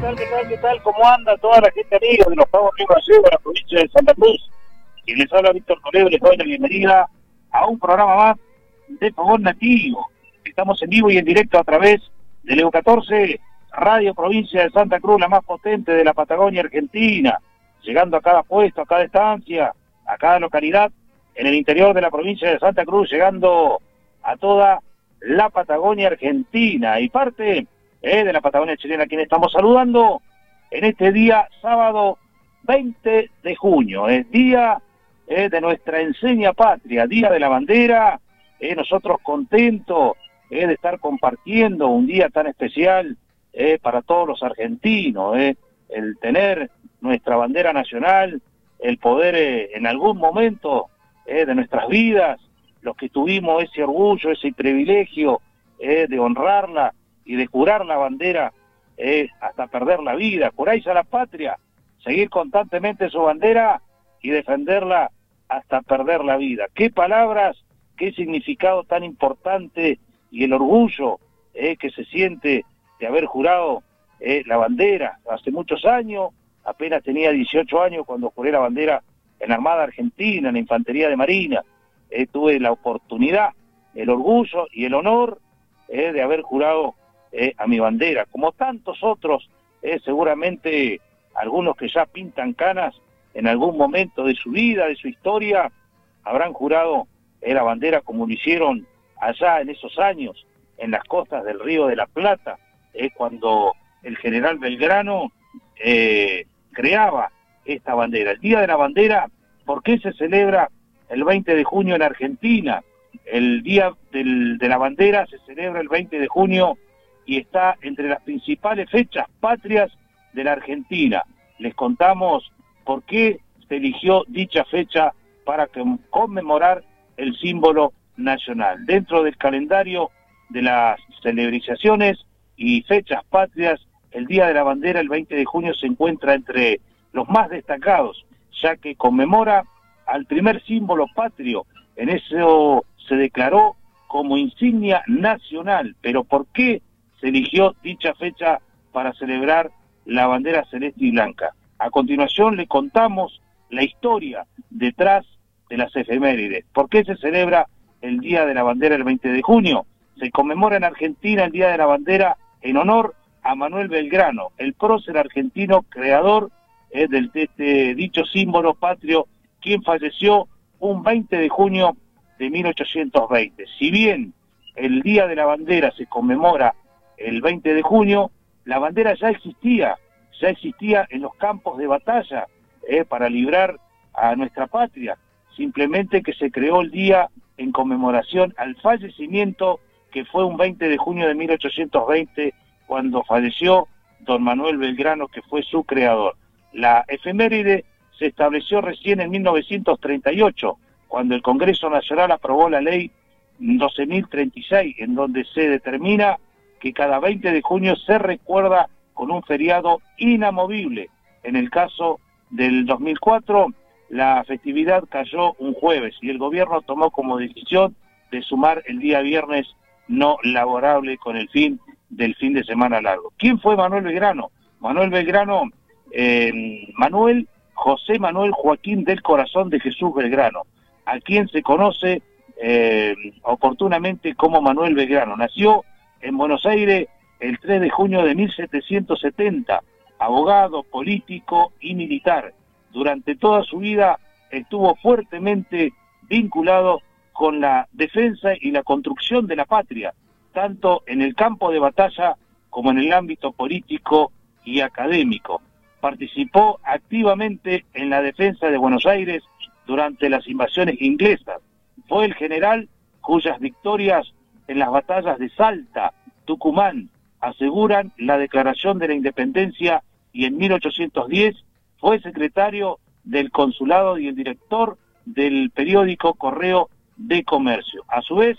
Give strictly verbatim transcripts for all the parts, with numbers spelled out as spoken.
tal, qué tal, qué tal? ¿Cómo anda toda la gente amiga de los Pagos Río Gallego de la provincia de Santa Cruz? Y les habla Víctor Toledo, les doy la bienvenida a un programa más de Fogón Nativo. Estamos en vivo y en directo a través del E U catorce, Radio Provincia de Santa Cruz, la más potente de la Patagonia Argentina, llegando a cada puesto, a cada estancia, a cada localidad, en el interior de la provincia de Santa Cruz, llegando a toda la Patagonia Argentina y parte eh, de la Patagonia chilena, a quien estamos saludando en este día sábado veinte de junio, es día eh, de nuestra enseña patria, día de la bandera, eh, nosotros contentos eh, de estar compartiendo un día tan especial eh, para todos los argentinos, eh, el tener nuestra bandera nacional, el poder eh, en algún momento eh, de nuestras vidas, los que tuvimos ese orgullo, ese privilegio eh, de honrarla y de jurar la bandera eh, hasta perder la vida, juráis a la patria, seguir constantemente su bandera y defenderla hasta perder la vida. Qué palabras, qué significado tan importante y el orgullo eh, que se siente de haber jurado eh, la bandera hace muchos años. Apenas tenía dieciocho años cuando juré la bandera en la Armada Argentina, en la Infantería de Marina. Eh, tuve la oportunidad, el orgullo y el honor eh, de haber jurado eh, a mi bandera. Como tantos otros, eh, seguramente algunos que ya pintan canas en algún momento de su vida, de su historia, habrán jurado eh, la bandera como lo hicieron allá en esos años, en las costas del Río de la Plata, eh, cuando el general Belgrano eh, creaba esta bandera. El Día de la Bandera, ¿por qué se celebra el veinte de junio en Argentina? El Día del, de la Bandera se celebra el veinte de junio y está entre las principales fechas patrias de la Argentina. Les contamos por qué se eligió dicha fecha para conmemorar el símbolo nacional. Dentro del calendario de las celebraciones y fechas patrias, el Día de la Bandera, el veinte de junio, se encuentra entre los más destacados, ya que conmemora al primer símbolo patrio. En eso se declaró como insignia nacional. Pero ¿por qué se eligió dicha fecha para celebrar la bandera celeste y blanca? A continuación le contamos la historia detrás de las efemérides. ¿Por qué se celebra el Día de la Bandera el veinte de junio? Se conmemora en Argentina el Día de la Bandera en honor a Manuel Belgrano, el prócer argentino creador eh, del, de este dicho símbolo patrio, quien falleció un veinte de junio de mil ochocientos veinte. Si bien el Día de la Bandera se conmemora el veinte de junio, la bandera ya existía, ya existía en los campos de batalla eh, para librar a nuestra patria, simplemente que se creó el día en conmemoración al fallecimiento que fue un veinte de junio de mil ochocientos veinte, cuando falleció don Manuel Belgrano, que fue su creador. La efeméride se estableció recién en mil novecientos treinta y ocho, cuando el Congreso Nacional aprobó la ley doce mil treinta y seis, en donde se determina que cada veinte de junio se recuerda con un feriado inamovible. En el caso del dos mil cuatro, la festividad cayó un jueves y el gobierno tomó como decisión de sumar el día viernes no laborable con el fin del fin de semana largo. ¿Quién fue Manuel Belgrano? Manuel Belgrano, eh, Manuel José Manuel Joaquín del Corazón de Jesús Belgrano, a quien se conoce eh, oportunamente como Manuel Belgrano. Nació en Buenos Aires el tres de junio de mil setecientos setenta, abogado, político y militar. Durante toda su vida estuvo fuertemente vinculado con la defensa y la construcción de la patria, tanto en el campo de batalla como en el ámbito político y académico. Participó activamente en la defensa de Buenos Aires durante las invasiones inglesas. Fue el general cuyas victorias en las batallas de Salta, Tucumán, aseguran la declaración de la independencia, y en mil ochocientos diez fue secretario del consulado y el director del periódico Correo de Comercio. A su vez,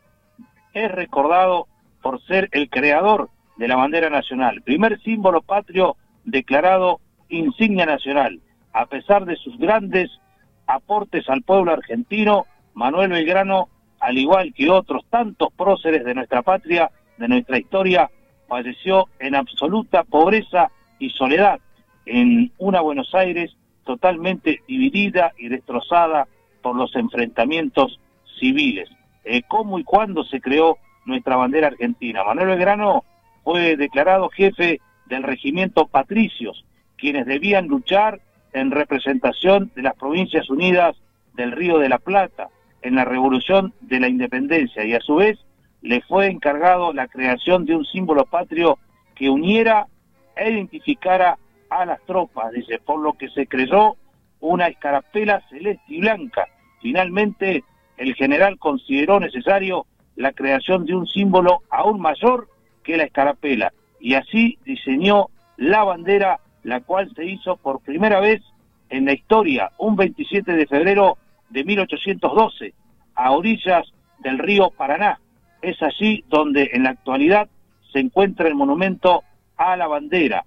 es recordado por ser el creador de la bandera nacional, primer símbolo patrio declarado insignia nacional. A pesar de sus grandes aportes al pueblo argentino, Manuel Belgrano, al igual que otros tantos próceres de nuestra patria, de nuestra historia, falleció en absoluta pobreza y soledad en una Buenos Aires totalmente dividida y destrozada por los enfrentamientos civiles. Eh, ¿Cómo y cuándo se creó nuestra bandera argentina? Manuel Belgrano fue declarado jefe del regimiento Patricios, quienes debían luchar en representación de las Provincias Unidas del Río de la Plata en la Revolución de la Independencia, y a su vez le fue encargado la creación de un símbolo patrio que uniera e identificara a las tropas, dice, por lo que se creyó una escarapela celeste y blanca. Finalmente, el general consideró necesario la creación de un símbolo aún mayor que la escarapela, y así diseñó la bandera, la cual se hizo por primera vez en la historia, un veintisiete de febrero de mil ochocientos doce, a orillas del río Paraná. Es allí donde en la actualidad se encuentra el monumento a la bandera.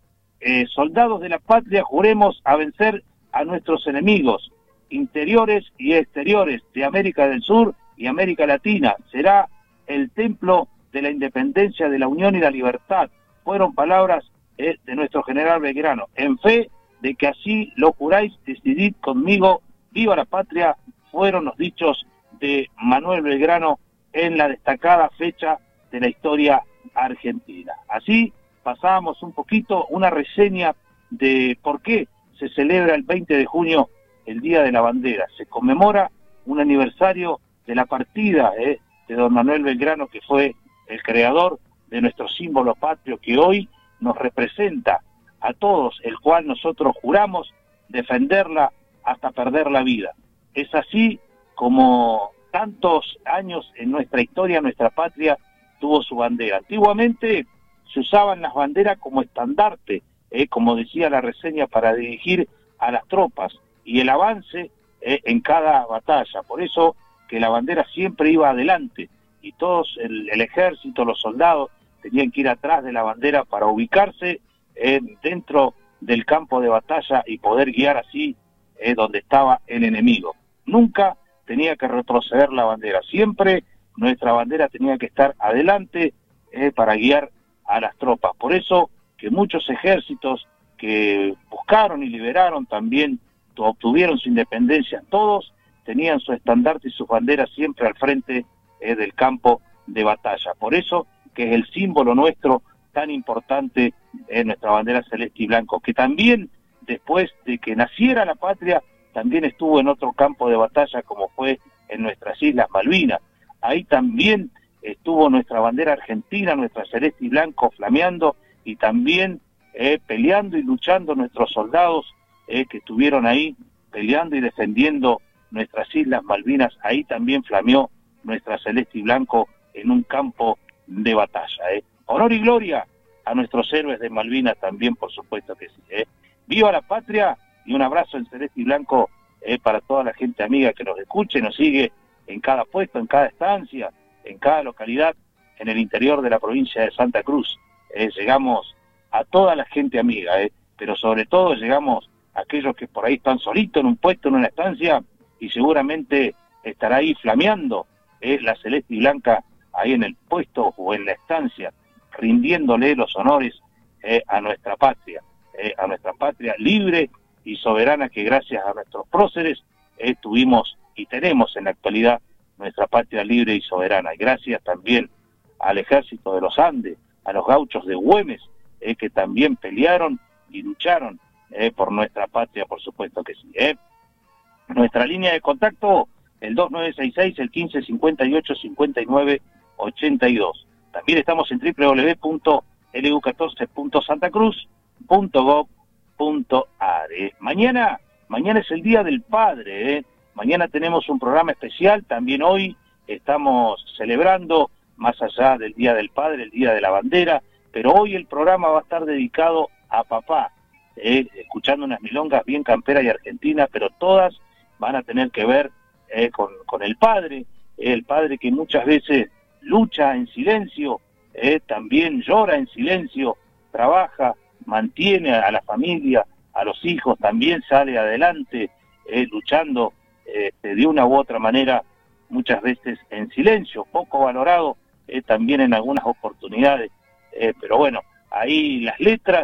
Eh, soldados de la patria, juremos a vencer a nuestros enemigos, interiores y exteriores de América del Sur y América Latina. Será el templo de la independencia, de la unión y la libertad. Fueron palabras eh, de nuestro general Belgrano. En fe de que así lo juráis, decidid conmigo, viva la patria, fueron los dichos de Manuel Belgrano en la destacada fecha de la historia argentina. Así pasábamos un poquito una reseña de por qué se celebra el veinte de junio el Día de la Bandera. Se conmemora un aniversario de la partida eh, de don Manuel Belgrano, que fue el creador de nuestro símbolo patrio, que hoy nos representa a todos, el cual nosotros juramos defenderla hasta perder la vida. Es así como tantos años en nuestra historia, nuestra patria tuvo su bandera. Antiguamente se usaban las banderas como estandarte, eh, como decía la reseña, para dirigir a las tropas y el avance eh, en cada batalla. Por eso que la bandera siempre iba adelante y todos, el, el ejército, los soldados, tenían que ir atrás de la bandera para ubicarse eh, dentro del campo de batalla y poder guiar así eh, donde estaba el enemigo. Nunca tenía que retroceder la bandera, siempre nuestra bandera tenía que estar adelante eh, para guiar a las tropas. Por eso que muchos ejércitos que buscaron y liberaron también, obtuvieron su independencia, todos tenían su estandarte y sus banderas siempre al frente eh, del campo de batalla. Por eso que es el símbolo nuestro tan importante en nuestra bandera celeste y blanco, que también después de que naciera la patria, también estuvo en otro campo de batalla como fue en nuestras Islas Malvinas. Ahí también estuvo nuestra bandera argentina, nuestra celeste y blanco flameando, y también eh, peleando y luchando nuestros soldados eh, que estuvieron ahí peleando y defendiendo nuestras Islas Malvinas. Ahí también flameó nuestra celeste y blanco en un campo de batalla. Eh. Honor y gloria a nuestros héroes de Malvinas también, por supuesto que sí. Eh. Viva la patria, y un abrazo en celeste y blanco eh, para toda la gente amiga que nos escuche, nos sigue en cada puesto, en cada estancia, en cada localidad, en el interior de la provincia de Santa Cruz. Eh, llegamos a toda la gente amiga, eh, pero sobre todo llegamos a aquellos que por ahí están solitos en un puesto, en una estancia, y seguramente estará ahí flameando eh, la celeste y blanca ahí en el puesto o en la estancia, rindiéndole los honores eh, a nuestra patria, eh, a nuestra patria libre y soberana, que gracias a nuestros próceres eh, tuvimos y tenemos en la actualidad nuestra patria libre y soberana. Y gracias también al ejército de los Andes, a los gauchos de Güemes, eh, que también pelearon y lucharon eh, por nuestra patria, por supuesto que sí. Eh. Nuestra línea de contacto, el dos nueve seis seis, el quince cincuenta y ocho cincuenta y nueve ochenta y dos. También estamos en doble u doble u doble u punto l u catorce punto santa cruz punto gob punto a r. Eh. Mañana, mañana es el Día del Padre, eh. Mañana tenemos un programa especial, también hoy estamos celebrando, más allá del Día del Padre, el Día de la Bandera, pero hoy el programa va a estar dedicado a papá, eh, escuchando unas milongas bien camperas y argentinas, pero todas van a tener que ver eh, con, con el padre, eh, el padre que muchas veces lucha en silencio, eh, también llora en silencio, trabaja, mantiene a la familia, a los hijos, también sale adelante eh, luchando eh, de una u otra manera, muchas veces en silencio, poco valorado eh, también en algunas oportunidades, eh, pero bueno, ahí las letras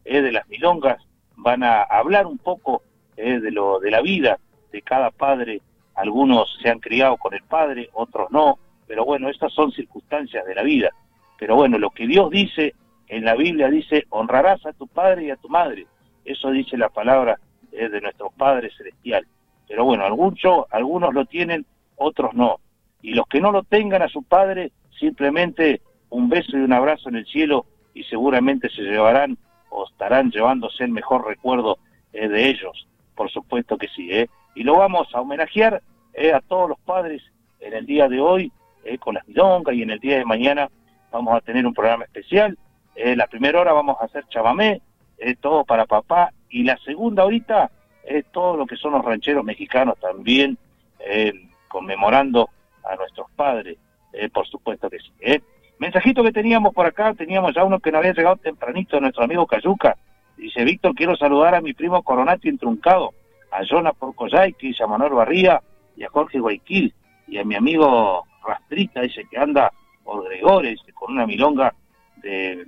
eh, de las milongas, van a hablar un poco eh, de lo de la vida de cada padre. Algunos se han criado con el padre, otros no, pero bueno, estas son circunstancias de la vida. Pero bueno, lo que Dios dice en la Biblia dice, honrarás a tu padre y a tu madre. Eso dice la palabra eh, de nuestro Padre Celestial. Pero bueno, algunos, algunos lo tienen, otros no. Y los que no lo tengan a su padre, simplemente un beso y un abrazo en el cielo, y seguramente se llevarán o estarán llevándose el mejor recuerdo eh, de ellos. Por supuesto que sí, ¿eh? Y lo vamos a homenajear eh, a todos los padres en el día de hoy, eh, con las milongas, y en el día de mañana vamos a tener un programa especial. Eh, la primera hora vamos a hacer chamamé, eh, todo para papá, y la segunda horita es eh, todo lo que son los rancheros mexicanos también, eh, conmemorando a nuestros padres, eh, por supuesto que sí. ¿eh? Mensajito que teníamos por acá, teníamos ya uno que nos había llegado tempranito, nuestro amigo Cayuca. Dice, Víctor, quiero saludar a mi primo Coronati Entruncado, a Jonah Porcoyaiqui, a Manuel Barría, y a Jorge Guayquil, y a mi amigo Rastrita, dice que anda por Gregores, con una milonga de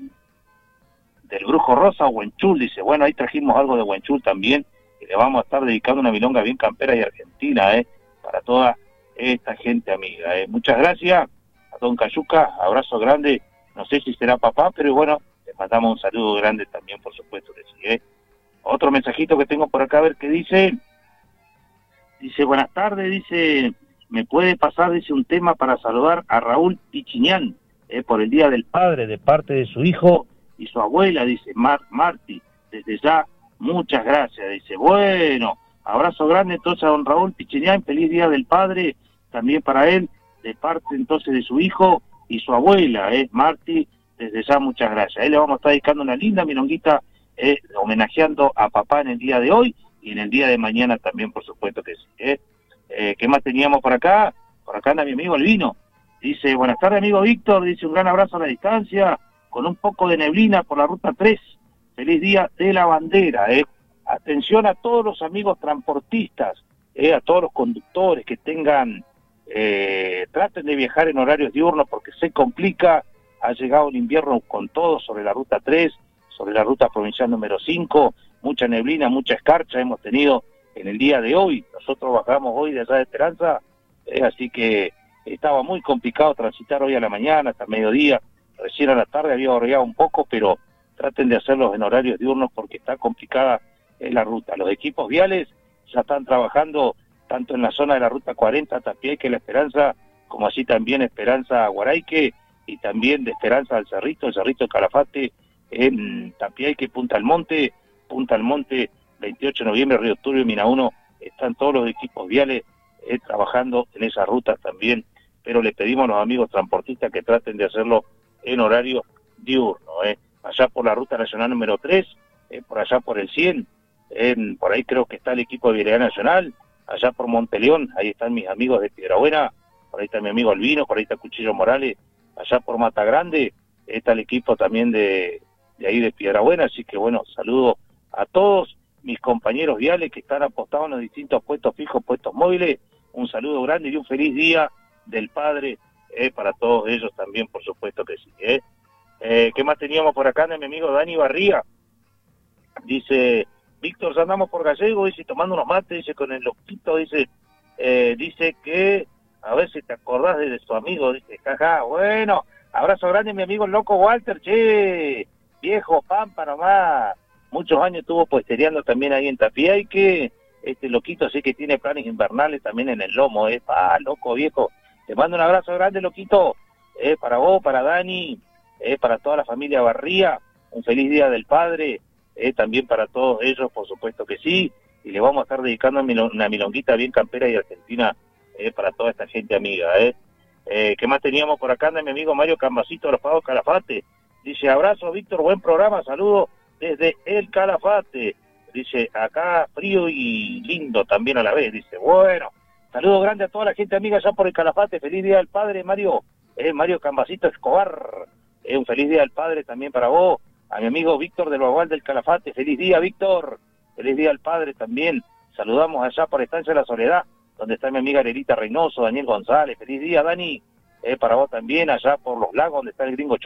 del Brujo Rosa, Huenchul, dice, bueno, ahí trajimos algo de Huenchul también, y le vamos a estar dedicando una milonga bien campera y argentina, eh, para toda esta gente amiga. Eh. Muchas gracias a don Cayuca, abrazo grande, no sé si será papá, pero bueno, le mandamos un saludo grande también, por supuesto que sí. Eh. Otro mensajito que tengo por acá, a ver qué dice. Dice, buenas tardes, dice, me puede pasar, dice, un tema para saludar a Raúl Pichiñán, eh, por el Día del Padre, de parte de su hijo y su abuela, dice Mar Marti, desde ya, muchas gracias, dice, bueno, abrazo grande entonces a don Raúl Pichiñán, feliz Día del Padre, también para él, de parte entonces de su hijo y su abuela, eh, Marti, desde ya, muchas gracias. Ahí le vamos a estar dedicando una linda milonguita, eh, homenajeando a papá en el día de hoy, y en el día de mañana también, por supuesto que sí. ¿eh? Eh, ¿Qué más teníamos por acá? Por acá anda mi amigo Albino. Dice, buenas tardes, amigo Víctor. Dice, un gran abrazo a la distancia, con un poco de neblina por la ruta tres. Feliz día de la bandera. ¿eh? Atención a todos los amigos transportistas, ¿eh? a todos los conductores que tengan, eh, traten de viajar en horarios diurnos porque se complica. Ha llegado el invierno con todo sobre la ruta tres, sobre la ruta provincial número cinco. Mucha neblina, mucha escarcha hemos tenido en el día de hoy. Nosotros bajamos hoy de allá de Esperanza, eh, así que estaba muy complicado transitar hoy a la mañana, hasta mediodía, recién a la tarde había orillado un poco, pero traten de hacerlos en horarios diurnos porque está complicada eh, la ruta. Los equipos viales ya están trabajando tanto en la zona de la ruta cuarenta, Tapieque, La Esperanza, como así también Esperanza Guaraique, y también de Esperanza al Cerrito, el Cerrito de Calafate, en Tapieque, Punta Almonte, Punta Almonte, veintiocho de noviembre, Río Turbio, Mina uno, están todos los equipos viales eh, trabajando en esas rutas también, pero le pedimos a los amigos transportistas que traten de hacerlo en horario diurno, eh. allá por la ruta nacional número tres, eh, por allá por el cien, en, por ahí creo que está el equipo de Vialidad Nacional, allá por Monteleón, ahí están mis amigos de Piedrabuena, por ahí está mi amigo Albino, por ahí está Cuchillo Morales, allá por Mata Grande, está el equipo también de, de ahí de Piedrabuena, así que bueno, saludo a todos mis compañeros viales que están apostados en los distintos puestos fijos, puestos móviles, un saludo grande y un feliz día del padre eh, para todos ellos también, por supuesto que sí. ¿eh? Eh, ¿Qué más teníamos por acá? Mi amigo Dani Barría dice, Víctor, ya andamos por Gallego, dice, tomando unos mates, dice, con el loquito, dice, eh, dice que, a ver si te acordás de, de su amigo, dice, jaja, bueno, abrazo grande mi amigo el loco Walter, che, viejo pampa nomás, muchos años estuvo postereando también ahí en Tapiaique, este loquito así que tiene planes invernales también en el lomo, eh, pa, loco viejo, te mando un abrazo grande, loquito, eh, para vos, para Dani, eh, para toda la familia Barría, un feliz día del padre, eh, también para todos ellos, por supuesto que sí, y le vamos a estar dedicando una milonguita bien campera y argentina, eh, para toda esta gente amiga, eh. Eh, ¿Qué más teníamos por acá? Anda mi amigo Mario Cambacito de los Pagos Calafate, dice, abrazo Víctor, buen programa, saludos desde el Calafate, dice, acá frío y lindo también a la vez, dice, bueno, saludo grande a toda la gente amiga allá por el Calafate, feliz día del padre Mario, eh, Mario Cambacito Escobar, eh, un feliz día del padre también para vos, a mi amigo Víctor del Bagual del Calafate, feliz día Víctor, feliz día del padre también, saludamos allá por Estancia de la Soledad, donde está mi amiga Lerita Reynoso, Daniel González, feliz día Dani, eh, para vos también, allá por Los Lagos, donde está el gringo